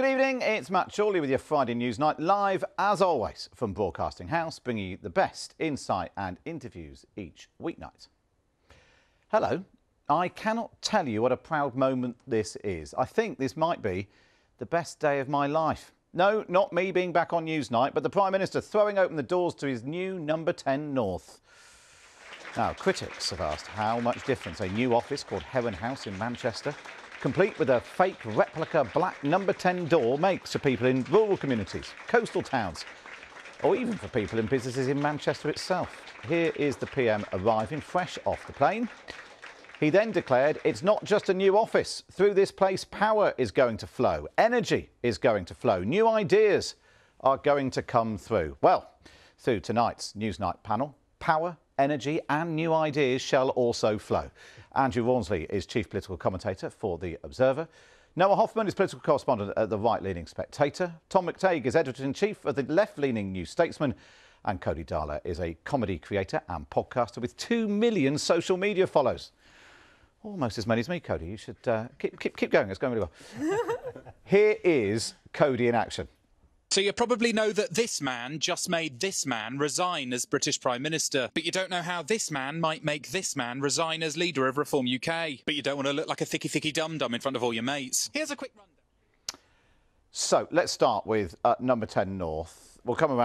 Good evening, it's Matt Chorley with your Friday News Night, live as always from Broadcasting House, bringing you the best insight and interviews each weeknight. Hello, I cannot tell you what a proud moment this is. I think this might be the best day of my life. No, not me being back on Newsnight, but the Prime Minister throwing open the doors to his new number 10 North. Now, critics have asked how much difference a new office called Heron House in Manchester, complete with a fake replica black number 10 door, makes for people in rural communities, coastal towns, or even for people in businesses in Manchester itself. Here is the PM arriving fresh off the plane. He then declared it's not just a new office. Through this place, power is going to flow, energy is going to flow, new ideas are going to come through. Well, through tonight's Newsnight panel, power, energy and new ideas shall also flow. Andrew Rawnsley is chief political commentator for The Observer. Noah Hoffman is political correspondent at the right-leaning Spectator. Tom McTague is editor-in-chief of the left-leaning New Statesman. And Cody Darler is a comedy creator and podcaster with 2 million social media follows. Almost as many as me, Cody. You should keep going. It's going really well. Here is Cody in action. So you probably know that this man just made this man resign as British Prime Minister. But you don't know how this man might make this man resign as leader of Reform UK. But you don't want to look like a thicky dum-dum in front of all your mates. Here's a quick rundown. So let's start with number 10 North. We'll come around